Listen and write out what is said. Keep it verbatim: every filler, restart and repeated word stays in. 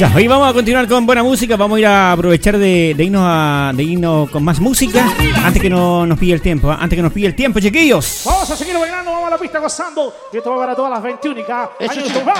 Ya, hoy vamos a continuar con buena música. Vamos a ir a aprovechar de, de, irnos, a, de irnos con más música antes que no nos pille el tiempo. ¿eh? Antes que nos pille el tiempo, chiquillos. Vamos a seguir bailando, vamos a la pista gozando. Y esto va para todas las veintiuna.